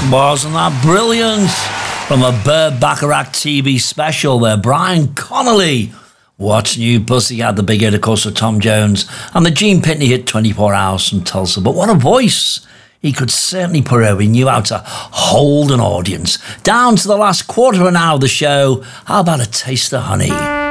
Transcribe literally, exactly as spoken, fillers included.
Wasn't that brilliant? From a Burt Bacharach T V special there, Brian Connolly. What's New? Plus he had the big hit, of course, with Tom Jones, and the Gene Pitney hit twenty-four hours from Tulsa. But what a voice! He could certainly put over. He knew how to hold an audience. Down to the last quarter of an hour of the show. How about a taste of honey?